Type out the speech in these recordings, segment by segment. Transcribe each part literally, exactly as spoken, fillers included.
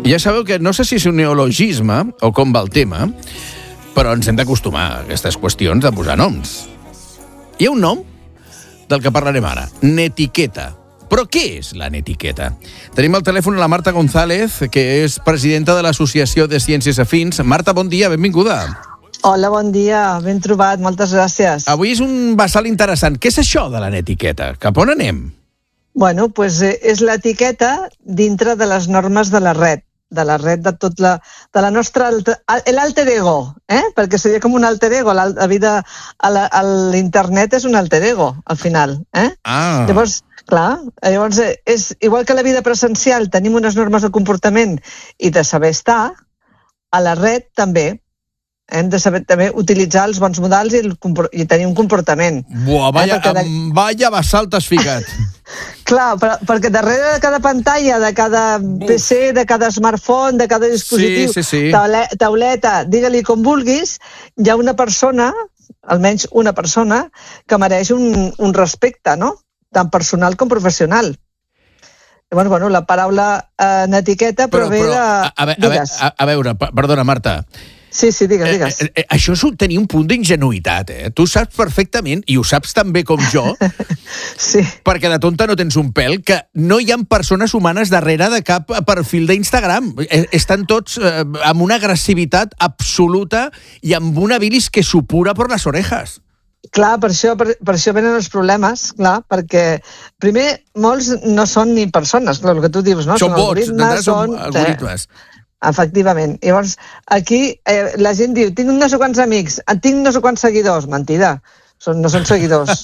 Ja sabeu que no sé si és un neologisme o com va el tema, però ens hem d'acostumar a aquestes qüestions de posar noms. Hi ha un nom del que parlarem ara, netiqueta. Però què és la netiqueta? Tenim al telèfon la Marta González, que és presidenta de l'Associació de Ciències Afins. Marta, bon dia, benvinguda. Hola, bon dia, ben trobat, moltes gràcies. Avui és un vessal interessant. Què és això de la netiqueta? Cap on anem? Bueno, doncs és l'etiqueta dintre de les normes de la red, de la red de tot la, de la nostra, l'alter ego, eh? Perquè seria com un alter ego, la vida a l'internet és un alter ego, al final, eh? Ah. Llavors, clar, llavors és igual que la vida presencial, tenim unes normes de comportament i de saber estar, a la red també. Hem de saber també utilitzar els bons modals i, el, i tenir un comportament. Buah, vaya, eh? de... vaya vessal t'has ficat. Clar, però, perquè darrere de cada pantalla, de cada P C, de cada smartphone, de cada dispositiu, sí, sí, sí. Taule, tauleta, digue-li com vulguis, hi ha una persona, almenys una persona, que mereix un, un respecte, no? Tant personal com professional. Llavors, bueno, la paraula eh, netiqueta prové però, però, de... A, a, a, a, a veure, perdona, Marta. Sí, sí, digues, digues. Eh, eh, això és tenir un punt d'ingenuïtat, eh? Tu saps perfectament, i ho saps tan bé com jo, sí. perquè de tonta no tens un pèl, que no hi ha persones humanes darrere de cap perfil d'Instagram. Estan tots eh, amb una agressivitat absoluta i amb una bilis que supura per les orejas. Clar, per això, per, per això venen els problemes, clar, perquè primer molts no són ni persones, clar, el que tu dius, no? Són, són bots, algoritmes, són algoritmes. Eh, efectivament. Llavors, aquí eh, la gent diu, tinc no sé quants amics, tinc no sé quants seguidors. Mentida, són, no són seguidors.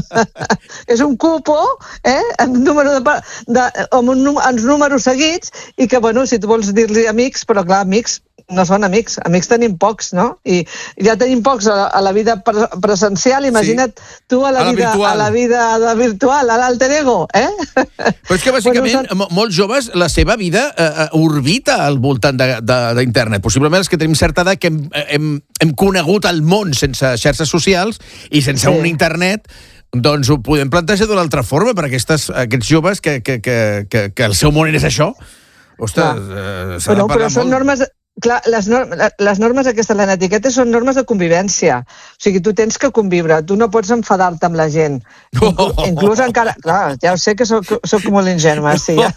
És un cupo, eh, amb, número de, de, amb, un, amb uns números seguits i que, bueno, si tu vols dir-li amics, però clar, amics no són amics, amics tenim pocs, no? I ja tenim pocs a la, a la vida presencial, imagina't sí. tu a la, a, la vida, a la vida a la virtual, a l'alter ego, eh? Però és que bàsicament bueno, són... molts joves, la seva vida eh, orbita al voltant d'internet. Possiblement els que tenim certa edat que hem, hem, hem conegut el món sense xarxes socials i sense sí. un internet, doncs ho podem plantejar d'una altra forma per a aquestes, aquests joves que, que, que, que, que el seu món és això. Ostres, eh, s'ha bueno, de parlar però són molt. Normes... Clar, les, normes, les normes aquestes de l'etiqueta són normes de convivència. O sigui, tu tens que conviure, tu no pots enfadar-te amb la gent. Inclús, oh. inclús encara... Clar, ja ho sé que soc, soc molt ingenua, sí. Ja.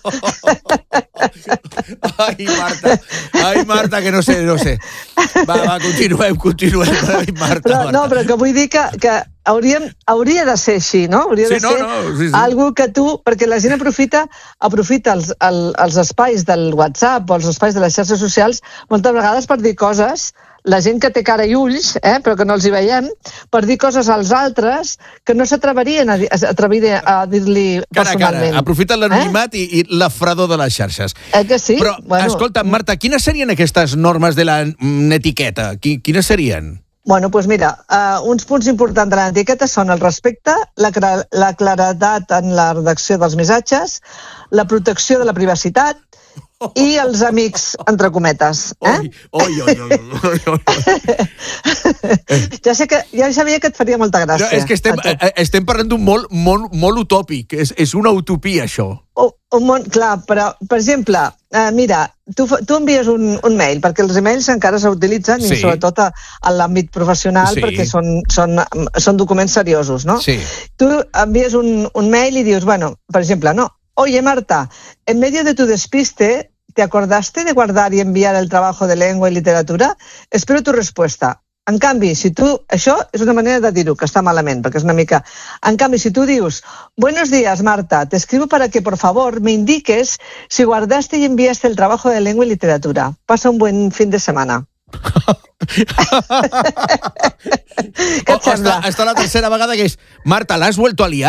Ai, Marta, ai, Marta, que no sé, no sé. Va, va, continuem, continuem. Ai, Marta, però, Marta. No, però que vull dir que, que hauríem, hauria de ser així, no? Hauria sí, de ser no, no, sí, sí. algo que tu... Perquè la gent aprofita, aprofita els, el, els espais del WhatsApp o els espais de les xarxes socials moltes vegades per dir coses, la gent que té cara i ulls, eh, però que no els hi veiem, per dir coses als altres que no s'atreverien a, a, a dir-li personalment. Cara, aprofiten l'anonimat eh? i, i la fredor de les xarxes. Eh que sí? Però, bueno, escolta, Marta, quines serien aquestes normes de la netiqueta? Quines serien? Bueno, doncs mira, uh, uns punts importants de l'etiqueta són el respecte, la, la claredat en la redacció dels missatges, la protecció de la privacitat i els amics, entre cometes. Eh? Oi, oi, oi, oi, oi. Ja sé que, ja sabia que et faria molta gràcia. No, és que estem, estem parlant d'un molt, molt, molt utòpic, és, és una utopia, això. Oh, un món, clar, però, per exemple, eh, mira, tu, tu envies un, un mail, perquè els emails encara s'utilitzen, sí. i sobretot a, a l'àmbit professional, sí. perquè són, són, són documents seriosos, no? Sí. Tu envies un, un mail i dius, bueno, per exemple, no, oye, Marta, en medio de tu despiste, ¿te acordaste de guardar y enviar el trabajo de lengua y literatura? Espero tu respuesta. En canvi, si tu... Això és una manera de dir-ho, que està malament, perquè és una mica... En canvi, si tu dius, buenos días, Marta, te escribo para que, por favor, me indiques si guardaste y enviaste el trabajo de lengua y literatura. Pasa un buen fin de semana. Què et sembla? Està la tercera vegada que és, Marta, l'has vuelto a liar?